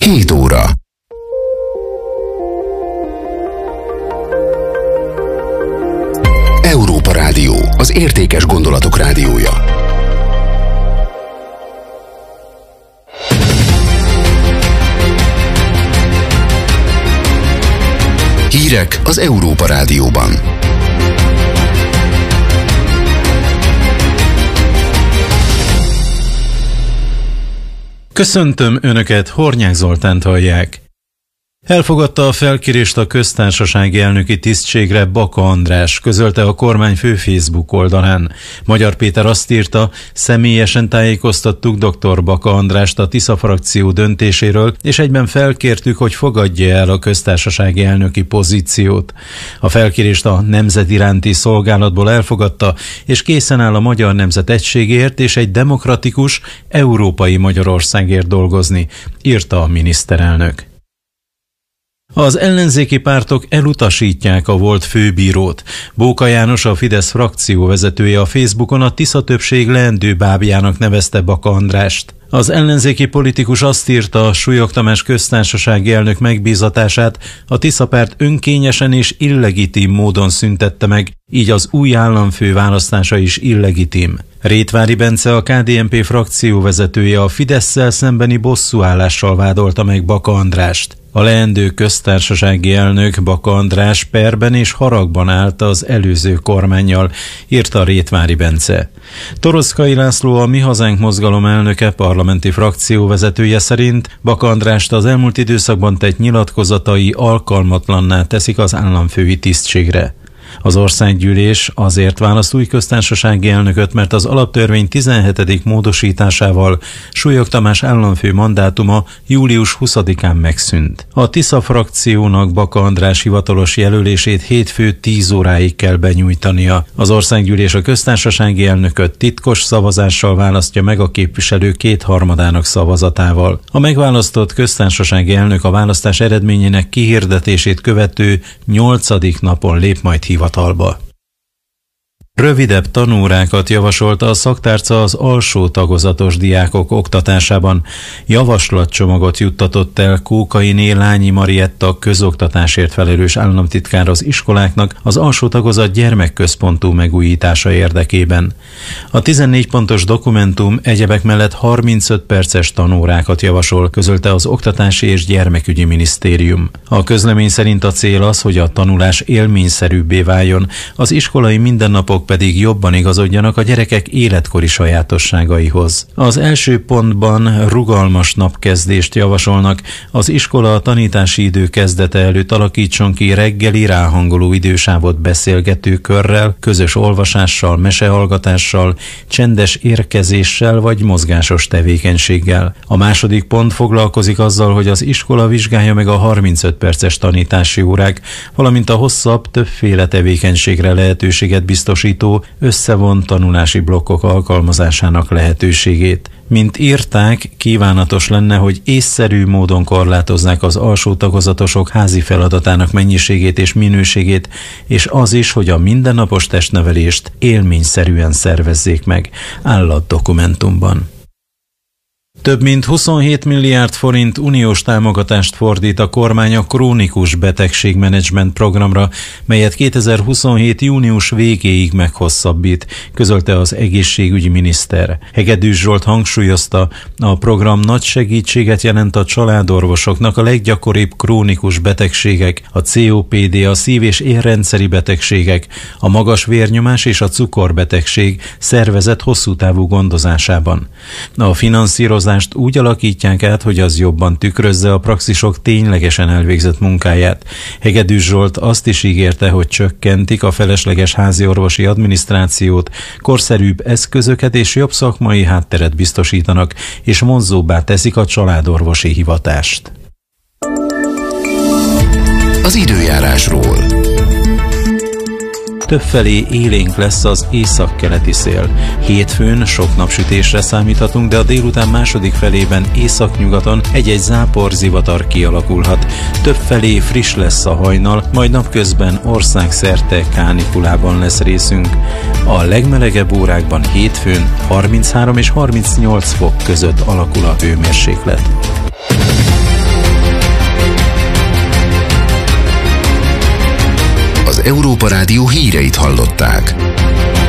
7 óra. Európa Rádió, az értékes gondolatok rádiója. Hírek az Európa Rádióban. Köszöntöm Önöket, Hornyák Zoltánt hallják. Elfogadta a felkérést a köztársasági elnöki tisztségre Baka András, közölte a kormányfő Facebook oldalán. Magyar Péter azt írta, személyesen tájékoztattuk dr. Baka Andrást a Tisza frakció döntéséről, és egyben felkértük, hogy fogadja el a köztársasági elnöki pozíciót. A felkérést a Nemzet iránti szolgálatból elfogadta, és készen áll a magyar nemzet egységért és egy demokratikus, európai Magyarországért dolgozni, írta a miniszterelnök. Az ellenzéki pártok elutasítják a volt főbírót. Bóka János, a Fidesz frakció vezetője a Facebookon a Tisza többség leendő bábjának nevezte Baka Andrást. Az ellenzéki politikus azt írta, Súlyog Tamás köztársasági elnök megbízatását a Tisza párt önkényesen és illegitim módon szüntette meg, így az új államfő választása is illegitim. Rétvári Bence, a KDNP frakció vezetője a Fidesszel szembeni bosszúállással vádolta meg Baka Andrást. A leendő köztársasági elnök Baka András perben és haragban állt az előző kormánnyal, írta Rétvári Bence. Toroczkai László, a Mi Hazánk mozgalom elnöke, parlamenti frakció vezetője szerint Baka Andrást az elmúlt időszakban tett nyilatkozatai alkalmatlanná teszik az államfői tisztségre. Az országgyűlés azért választ új köztársasági elnököt, mert az alaptörvény 17. módosításával Súlyog Tamás államfő mandátuma július 20-án megszűnt. A Tisza frakciónak Baka András hivatalos jelölését hétfő 10 óráig kell benyújtania. Az országgyűlés a köztársasági elnököt titkos szavazással választja meg a képviselők 2/3 szavazatával. A megválasztott köztársasági elnök a választás eredményének kihirdetését követő 8. napon lép majd hivatalba. Rövidebb tanórákat javasolta a szaktárca az alsó tagozatos diákok oktatásában. Javaslatcsomagot juttatott el Kókainé Lányi Marietta közoktatásért felelős államtitkár az iskoláknak az alsó tagozat gyermekközpontú megújítása érdekében. A 14 pontos dokumentum egyebek mellett 35 perces tanórákat javasol, közölte az Oktatási és Gyermekügyi Minisztérium. A közlemény szerint a cél az, hogy a tanulás élményszerűbbé váljon, az iskolai mindennapok pedig jobban igazodjanak a gyerekek életkori sajátosságaihoz. Az első pontban rugalmas napkezdést javasolnak, az iskola a tanítási idő kezdete előtt alakítson ki reggeli ráhangoló idősávot beszélgetőkörrel, közös olvasással, mesehallgatással, csendes érkezéssel vagy mozgásos tevékenységgel. A második pont foglalkozik azzal, hogy az iskola vizsgálja meg a 35 perces tanítási órák, valamint a hosszabb, többféle tevékenységre lehetőséget biztosító összevont tanulási blokkok alkalmazásának lehetőségét. Mint írták, kívánatos lenne, hogy észszerű módon korlátozzák az alsó tagozatosok házi feladatának mennyiségét és minőségét, és az is, hogy a mindennapos testnevelést élményszerűen szervezzék meg, áll a dokumentumban. Több mint 27 milliárd forint uniós támogatást fordít a kormány a krónikus betegségmenedzsment programra, melyet 2027. június végéig meghosszabbít, közölte az egészségügyi miniszter. Hegedűs Zsolt hangsúlyozta, a program nagy segítséget jelent a családorvosoknak a leggyakoribb krónikus betegségek, a COPD, a szív- és érrendszeri betegségek, a magas vérnyomás és a cukorbetegség szervezett hosszú távú gondozásában. A finanszírozás úgy alakítják át, hogy az jobban tükrözze a praxisok ténylegesen elvégzett munkáját. Hegedűs Zsolt azt is ígérte, hogy csökkentik a felesleges háziorvosi adminisztrációt, korszerűbb eszközöket és jobb szakmai hátteret biztosítanak, és vonzóbbá teszik a családorvosi hivatást. Az időjárásról. Többfelé élénk lesz az északkeleti szél. Hétfőn sok napsütésre számíthatunk, de a délután második felében északnyugaton egy-egy záporzivatar kialakulhat. Többfelé friss lesz a hajnal, majd napközben országszerte kánikulában lesz részünk. A legmelegebb órákban hétfőn 33 és 38 fok között alakul a hőmérséklet. az Európa Rádió híreit hallották.